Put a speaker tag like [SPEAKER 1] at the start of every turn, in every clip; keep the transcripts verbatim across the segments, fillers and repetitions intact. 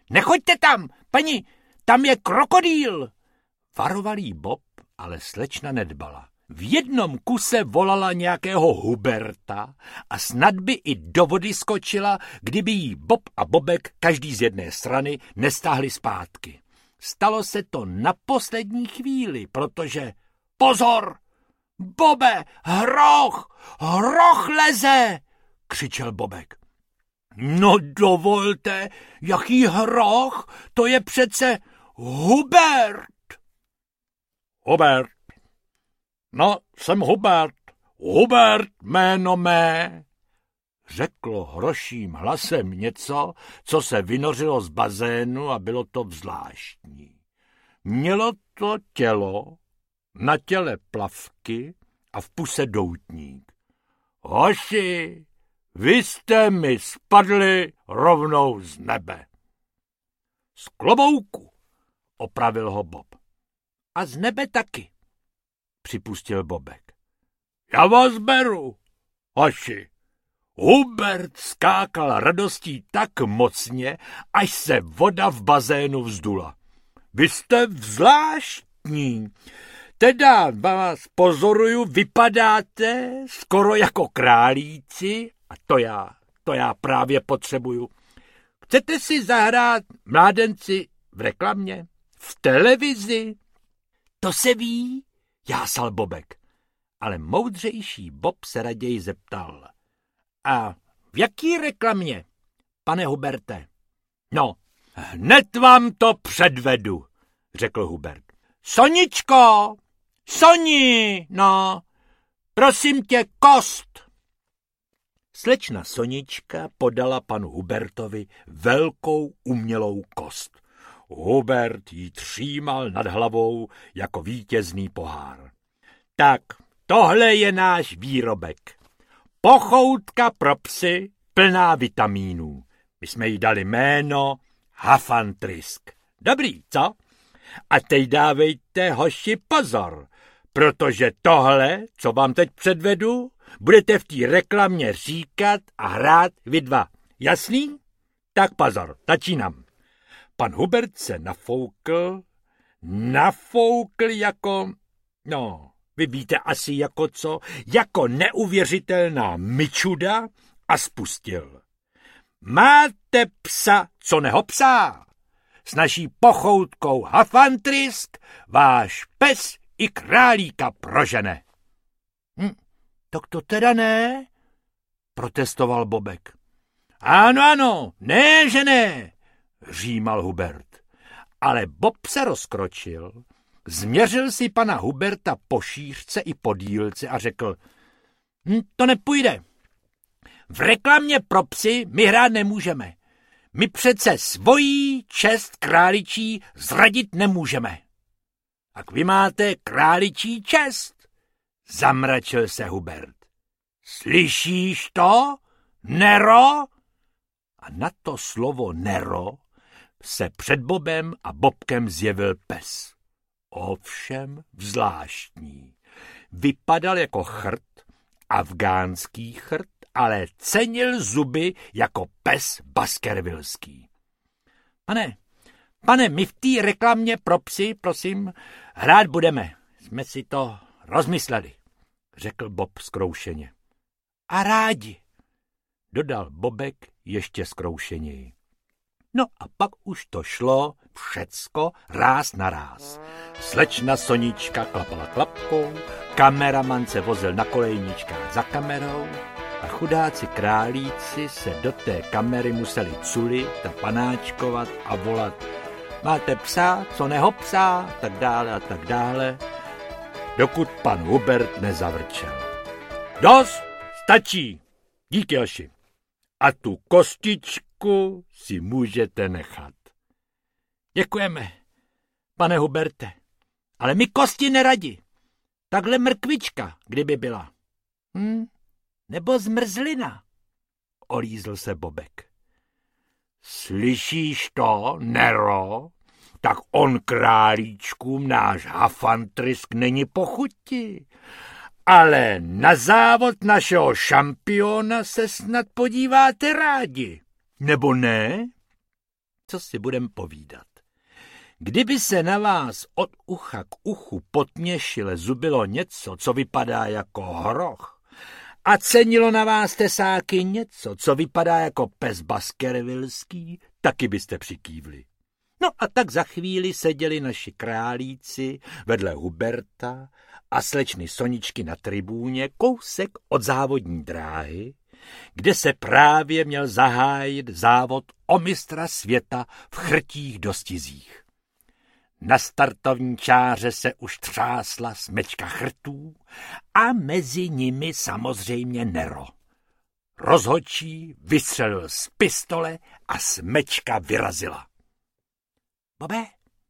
[SPEAKER 1] Nechoďte tam, paní, tam je krokodýl. Varoval jí Bob, ale slečna nedbala. V jednom kuse volala nějakého Huberta a snad by i do vody skočila, kdyby jí Bob a Bobek každý z jedné strany nestáhli zpátky. Stalo se to na poslední chvíli, protože... Pozor! Bobe, hroch! Hroch leze! Křičel Bobek. No dovolte, jaký hroch? To je přece Hubert! Hubert. No, jsem Hubert. Hubert, jméno mé. Řeklo hroším hlasem něco, co se vynořilo z bazénu a bylo to zvláštní. Mělo to tělo, na těle plavky a v puse doutník. Hoši, vy jste mi spadli rovnou z nebe. Z klobouku, opravil ho Bob. A z nebe taky, připustil Bobek. Já vás beru, hoši. Hubert skákal radostí tak mocně, až se voda v bazénu vzdula. Vy jste zvláštní. Teda vás pozoruju, vypadáte skoro jako králíci a to já, to já právě potřebuju. Chcete si zahrát, mládenci, v reklamě? V televizi? To se ví, jásal Bobek. Ale moudřejší Bob se raději zeptal. A v jaký reklamě, pane Huberte? No, hned vám to předvedu, řekl Hubert. Soničko, Soni, no, prosím tě, kost. Slečna Sonička podala panu Hubertovi velkou umělou kost. Hubert ji třímal nad hlavou jako vítězný pohár. Tak, tohle je náš výrobek. Pochoutka pro psy plná vitamínů. My jsme jí dali jméno Hafantrisk. Dobrý, co? A teď dávejte, hoši, pozor, protože tohle, co vám teď předvedu, budete v té reklamě říkat a hrát vy dva. Jasný? Tak pozor, začínám. Pan Hubert se nafoukl, nafoukl jako, no, vy víte asi jako co, jako neuvěřitelná myčuda a spustil. Máte psa, co nehopsá? S naší pochoutkou Hafantrisk váš pes i králíka prožene. Hm, tak to teda ne, protestoval Bobek. Ano, ano, ne, že ne, římal Hubert. Ale Bob se rozkročil, změřil si pana Huberta po šířce i po dílce a řekl, hm, to nepůjde. V reklamě pro psy my hrát nemůžeme. My přece svojí čest králičí zradit nemůžeme. Tak vy máte králičí čest, zamračil se Hubert. Slyšíš to, Nero? A na to slovo Nero se před Bobem a Bobkem zjevil pes. Ovšem zvláštní. Vypadal jako chrt, afgánský chrt, ale cenil zuby jako pes baskervilský. Pane, pane, my v té reklamě pro psy, prosím, hrát budeme. Jsme si to rozmysleli, řekl Bob zkroušeně. A rádi, dodal Bobek ještě zkroušeněji. No a pak už to šlo všecko ráz na ráz. Slečna Sonička klapala klapkou, kameraman se vozil na kolejničkách za kamerou a chudáci králíci se do té kamery museli culit a panáčkovat a volat máte psa, co nehopsá, tak dále a tak dále, dokud pan Hubert nezavrčel. Dost, stačí, díky hoši. A tu kostičku si můžete nechat. Děkujeme, pane Huberte, ale my kosti neradi. Takhle mrkvička, kdyby byla. Hm? Nebo zmrzlina, olízl se Bobek. Slyšíš to, Nero? Tak on králíčkům náš Hafantrisk není po chuti. Ale na závod našeho šampiona se snad podíváte rádi. Nebo ne? co si budem povídat. Kdyby se na vás od ucha k uchu potměšile zubilo něco, co vypadá jako hroch, a cenilo na vás tesáky něco, co vypadá jako pes baskervilský, taky byste přikývli. No a tak za chvíli seděli naši králíci vedle Huberta a slečny Soničky na tribůně kousek od závodní dráhy, kde se právě měl zahájit závod o mistra světa v chrtích dostizích. Na startovní čáře se už třásla smečka chrtů a mezi nimi samozřejmě Nero. Rozhodčí vystřelil z pistole a smečka vyrazila. Bobe,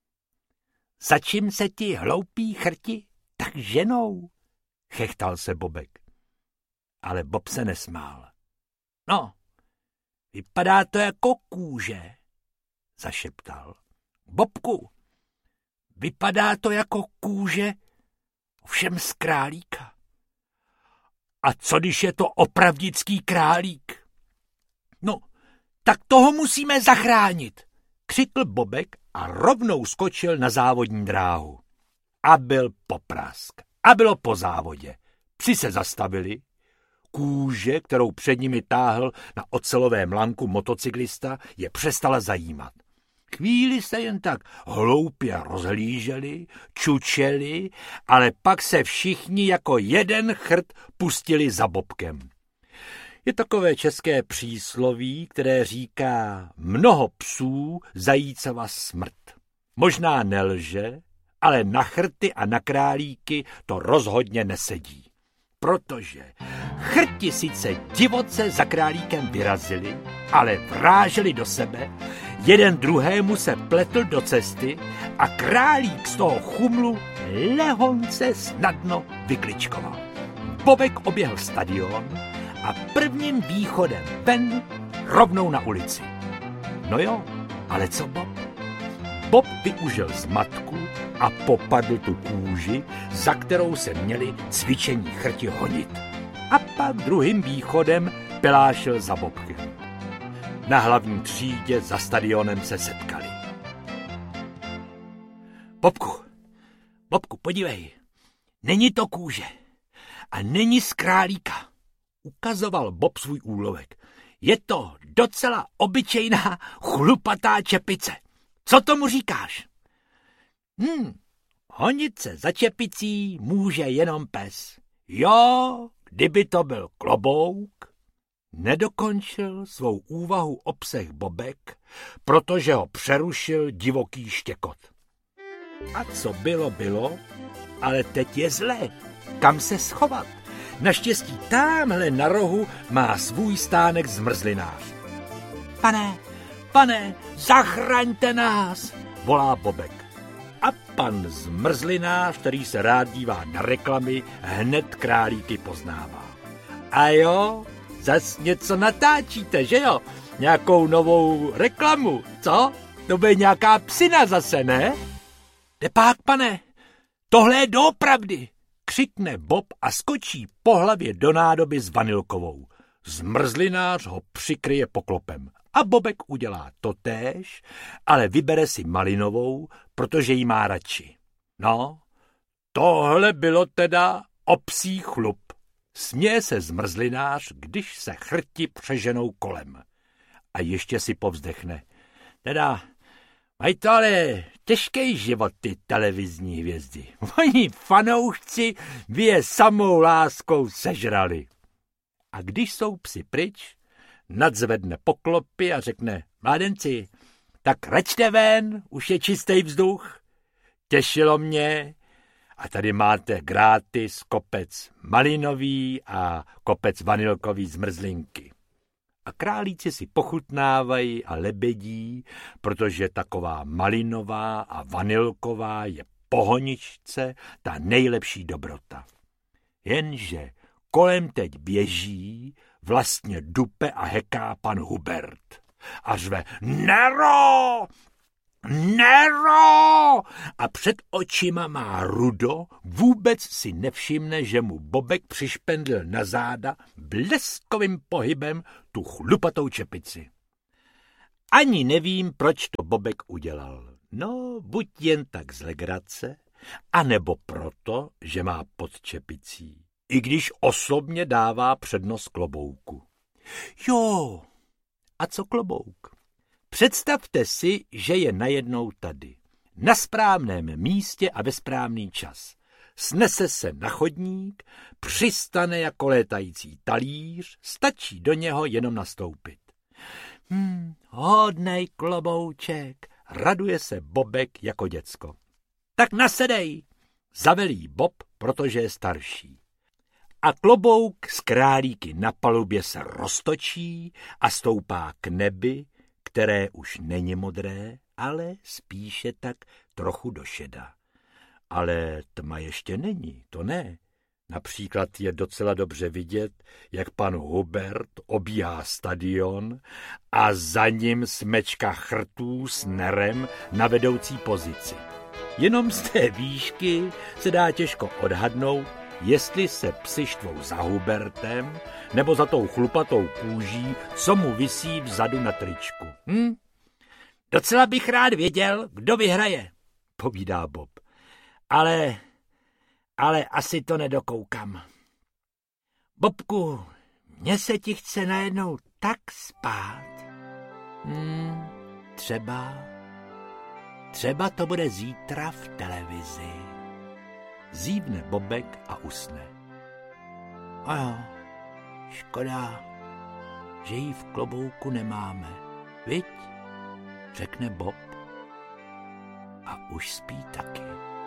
[SPEAKER 1] začím se ti hloupí chrti tak ženou, chechtal se Bobek. Ale Bob se nesmál. No, vypadá to jako kůže, zašeptal. Bobku, vypadá to jako kůže, ovšem z králíka. A co když je to opravdický králík? No, tak toho musíme zachránit, křikl Bobek a rovnou skočil na závodní dráhu. A byl poprask. A bylo po závodě. Psi se zastavili. Kůže, kterou před nimi táhl na ocelovém lanku motocyklista, je přestala zajímat. Chvíli se jen tak hloupě rozhlíželi, čučeli, ale pak se všichni jako jeden chrt pustili za Bobkem. Je takové české přísloví, které říká mnoho psů zajícava smrt. Možná nelže, ale na chrty a na králíky to rozhodně nesedí. Protože chrti sice divoce za králíkem vyrazili, ale vráželi do sebe, jeden druhému se pletl do cesty a králík z toho chumlu lehonce snadno vykličkoval. Bobek oběhl stadion a prvním východem ven rovnou na ulici. No jo, ale co Bob? Bob využil zmatku a popadl tu kůži, za kterou se měli cvičení chrti honit. A pak druhým východem pelášil za Bobkem. Na hlavní třídě za stadionem se setkali. Bobku, Bobku, podívej, není to kůže a není z králíka, ukazoval Bob svůj úlovek. Je to docela obyčejná chlupatá čepice. Co tomu říkáš? Hm, honit se za čepicí může jenom pes. Jo, kdyby to byl klobouk. Nedokončil svou úvahu o psech Bobek, protože ho přerušil divoký štěkot. A co bylo, bylo, ale teď je zlé. Kam se schovat? Naštěstí támhle na rohu má svůj stánek zmrzlinář. Pane, pane, zachraňte nás, volá Bobek. A pan zmrzlinář, který se rád dívá na reklamy, hned králíky poznává. A jo, zas něco natáčíte, že jo? Nějakou novou reklamu, co? To bude nějaká psina zase, ne? Depák, pane, tohle je doopravdy, křikne Bob a skočí po hlavě do nádoby s vanilkovou. Zmrzlinář ho přikryje poklopem a Bobek udělá totéž, ale vybere si malinovou, protože ji má radši. No, tohle bylo teda o psí chlup. Směje se zmrzlinář, když se chrti přeženou kolem. A ještě si povzdechne. Teda, mají to ale těžký život ty televizní hvězdy. Oni fanoušci by je samou láskou sežrali. A když jsou psi pryč, nadzvedne poklopy a řekne, mládenci, tak račte ven, už je čistý vzduch. Těšilo mě. A tady máte gratis kopec malinový a kopec vanilkový zmrzlinky. A králíci si pochutnávají a lebedí, protože taková malinová a vanilková je pohoničce ta nejlepší dobrota. Jenže kolem teď běží, vlastně dupe a heká pan Hubert. A řve Nero! Nero! A před očima má Rudo, vůbec si nevšimne, že mu Bobek přišpendlil na záda bleskovým pohybem tu chlupatou čepici. Ani nevím, proč to Bobek udělal. No, buď jen tak z legrace, anebo proto, že má pod čepicí. I když osobně dává přednost klobouku. Jo, a co klobouk? Představte si, že je najednou tady. Na správném místě a ve správný čas. Snese se na chodník, přistane jako létající talíř, stačí do něho jenom nastoupit. Hmm, hodnej klobouček, raduje se Bobek jako děcko. Tak nasedej, zavelí Bob, protože je starší. A klobouk z králíky na palubě se roztočí a stoupá k nebi, které už není modré, ale spíše tak trochu do šeda. Ale tma ještě není, to ne. Například je docela dobře vidět, jak pan Hubert obíhá stadion a za ním smečka chrtů s nerem na vedoucí pozici. Jenom z té výšky se dá těžko odhadnout, jestli se psi štvou za Hubertem nebo za tou chlupatou kůží, co mu visí vzadu na tričku. Hm? Docela bych rád věděl, kdo vyhraje, povídá Bob. Ale, ale asi to nedokoukám. Bobku, mně se ti chce najednou tak spát. Hmm, třeba, třeba to bude zítra v televizi. Zívne Bobek a usne. A jo, škoda, že ji v klobouku nemáme, viď? Řekne Bob a už spí taky.